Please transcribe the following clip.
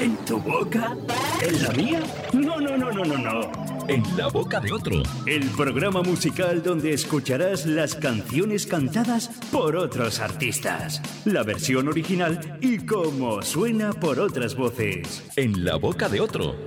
¿En tu boca? ¿En la mía? No, no, no, no, no, no. En la boca de otro. El programa musical donde escucharás las canciones cantadas por otros artistas, la versión original y cómo suena por otras voces. En la boca de otro.